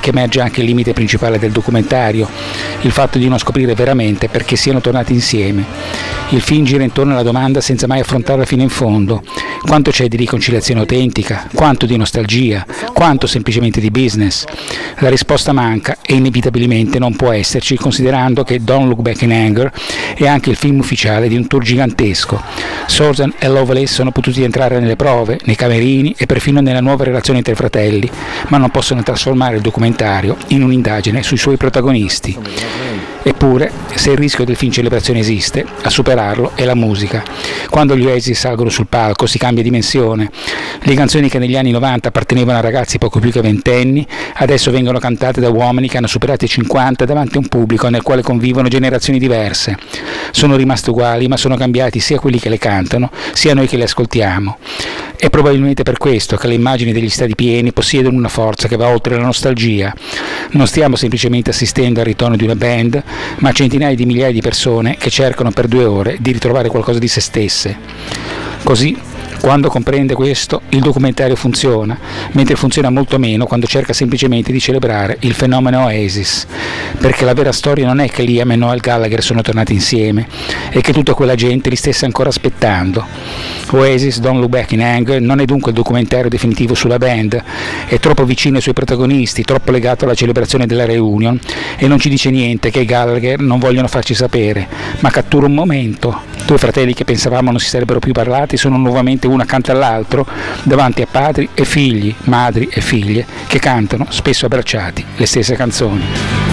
che emerge anche il limite principale del documentario, il fatto di non scoprire veramente perché siano tornati insieme. Il film gira intorno alla domanda senza mai affrontarla fino in fondo. Quanto c'è di riconciliazione autentica? Quanto di nostalgia? Quanto semplicemente di business? La risposta manca e inevitabilmente non può esserci, considerando che Don't Look Back in Anger è anche il film ufficiale di un tour gigantesco. Sorsen e Lovelace sono potuti entrare nelle prove, nei camerini e perfino nella nuova relazione tra i fratelli, ma non possono trasformare il documentario in un'indagine sui suoi protagonisti. Eppure, se il rischio del film celebrazione esiste, a superarlo è la musica. Quando gli Oasis salgono sul palco si cambia dimensione. Le canzoni che negli anni 90 appartenevano a ragazzi poco più che ventenni, adesso vengono cantate da uomini che hanno superato i 50 davanti a un pubblico nel quale convivono generazioni diverse. Sono rimaste uguali, ma sono cambiati sia quelli che le cantano, sia noi che le ascoltiamo. È probabilmente per questo che le immagini degli stadi pieni possiedono una forza che va oltre la nostalgia. Non stiamo semplicemente assistendo al ritorno di una band, ma a centinaia di migliaia di persone che cercano per 2 ore di ritrovare qualcosa di se stesse. Così, quando comprende questo, il documentario funziona, mentre funziona molto meno quando cerca semplicemente di celebrare il fenomeno Oasis, perché la vera storia non è che Liam e Noel Gallagher sono tornati insieme, è che tutta quella gente li stesse ancora aspettando. Oasis Don't Look Back in Anger non è dunque il documentario definitivo sulla band, è troppo vicino ai suoi protagonisti, troppo legato alla celebrazione della reunion e non ci dice niente che i Gallagher non vogliono farci sapere, ma cattura un momento. 2 fratelli che pensavamo non si sarebbero più parlati sono nuovamente uno accanto all'altro davanti a padri e figli, madri e figlie che cantano, spesso abbracciati, le stesse canzoni.